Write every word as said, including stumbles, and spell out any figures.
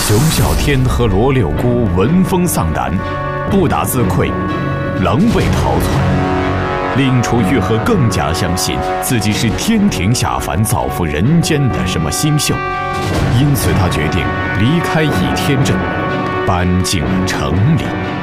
熊啸天和罗六姑闻风丧胆，不打自溃，狼狈逃窜。令楚玉和更加相信自己是天庭下凡造福人间的什么星宿，因此他决定离开倚天镇，搬进了城里。